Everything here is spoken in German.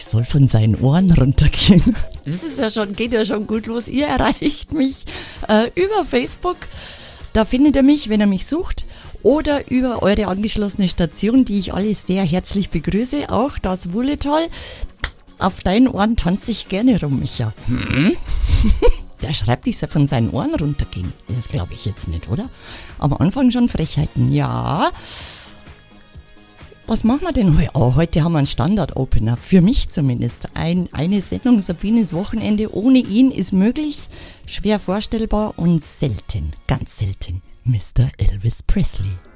es soll von seinen Ohren runtergehen. Das ist ja schon, geht ja schon gut los. Ihr erreicht mich über Facebook. Da findet ihr mich, wenn ihr mich sucht. Oder über eure angeschlossene Station, die ich alle sehr herzlich begrüße. Auch das Wulletal. Auf deinen Ohren tanze ich gerne rum, Micha. Der schreibt, ich soll von seinen Ohren runtergehen. Das glaube ich jetzt nicht, oder? Am Anfang schon Frechheiten. Ja. Was machen wir denn heute? Oh, heute haben wir einen Standard-Opener. Für mich zumindest. Eine Sendung Sabines Wochenende ohne ihn ist möglich, schwer vorstellbar und selten, ganz selten. Mr. Elvis Presley.